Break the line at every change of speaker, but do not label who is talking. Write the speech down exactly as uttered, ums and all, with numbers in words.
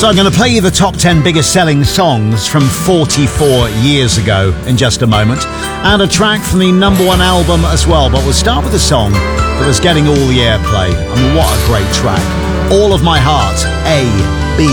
So I'm going to play you the top ten biggest selling songs from forty-four years ago in just a moment, and a track from the number one album as well. But we'll start with a song that was getting all the airplay. I mean, what a great track. All of My Heart, A.